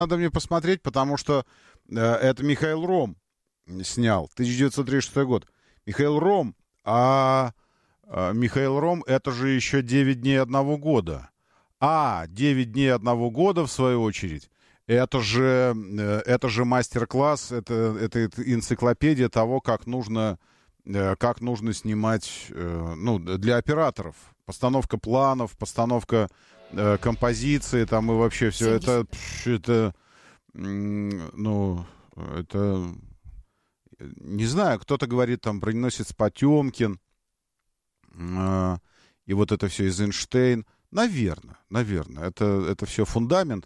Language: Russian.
надо мне посмотреть, потому что это Михаил Ром снял, 1936 год. Михаил Ром, Михаил Ром, это же еще 9 дней одного года. 9 дней одного года, в свою очередь, это же мастер-класс, это энциклопедия того, как нужно снимать, для операторов. Постановка планов, постановка композиции, там и вообще все это, это, не знаю, кто-то говорит, там, броненосец Потемкин, и вот это все Эйзенштейн. Наверное, это все фундамент.